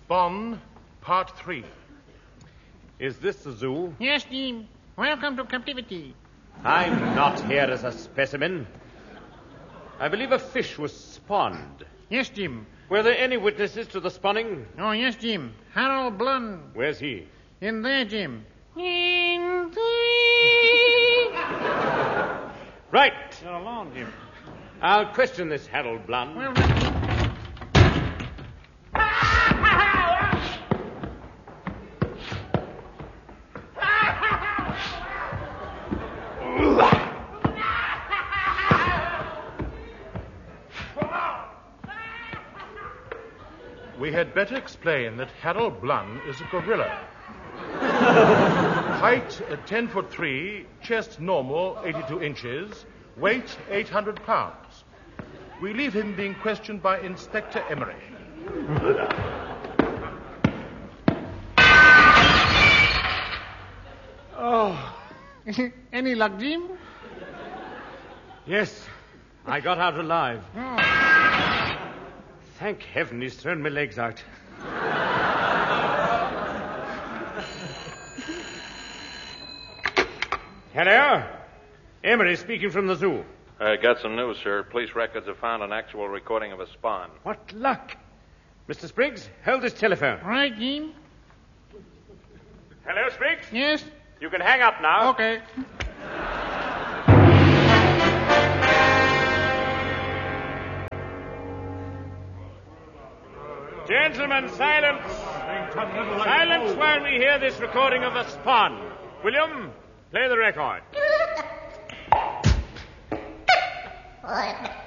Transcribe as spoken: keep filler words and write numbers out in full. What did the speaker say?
Spawn, Part three. Is this the zoo? Yes, Jim. Welcome to captivity. I'm not here as a specimen. I believe a fish was spawned. Yes, Jim. Were there any witnesses to the spawning? Oh, yes, Jim. Harold Blund. Where's he? In there, Jim. In Right. You're alone, Jim. I'll question this Harold Blund. Well, We had better explain that Harold Blund is a gorilla. Height uh, ten foot three, chest normal eighty-two inches, weight eight hundred pounds. We leave him being questioned by Inspector Emery. Oh. any luck, Jim? Yes, I got out alive. Oh. Thank heaven he's thrown my legs out. Hello? Emery speaking from the zoo. I got some news, sir. Police records have found an actual recording of a spawn. What luck. Mister Spriggs, hold this telephone. Right, Jim. Hello, Spriggs? Yes? You can hang up now. Okay. Gentlemen, silence. Silence while we hear this recording of a spawn. William, play the record.